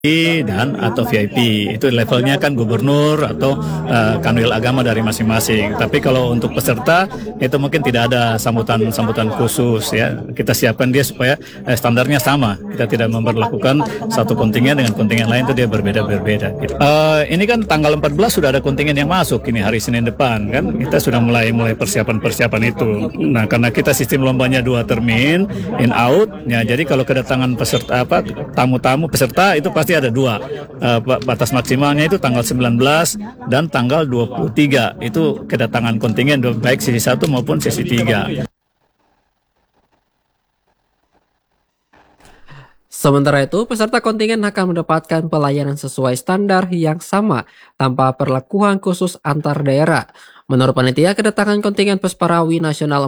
dan atau VIP. Itu levelnya kan gubernur atau kanwil agama dari masing-masing. Tapi kalau untuk peserta itu mungkin tidak ada sambutan khusus ya. Kita siapkan dia supaya standarnya sama. Kita tidak memperlakukan satu kontingen dengan kontingen lain, itu dia berbeda-berbeda. Gitu. Ini kan tanggal 14 sudah ada kontingen yang masuk, ini hari Senin depan kan. Kita sudah mulai persiapan itu. Nah, karena kita sistem lombanya 2 termin in out, ya jadi kalau kedatangan peserta tamu-tamu peserta itu pasti ada 2. Batas maksimalnya itu tanggal 19 dan tanggal 23. Itu kedatangan kontingen baik sesi 1 maupun sesi 3. Sementara itu, peserta kontingen akan mendapatkan pelayanan sesuai standar yang sama tanpa perlakuan khusus antar daerah. Menurut panitia, kedatangan kontingen Pesparawi Nasional